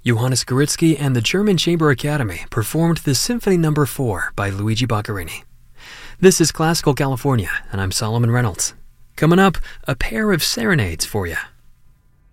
Johannes Garitsky and the German Chamber Academy performed the Symphony No. 4 by Luigi Boccherini. This is Classical California, and I'm Solomon Reynolds. Coming up, a pair of serenades for you.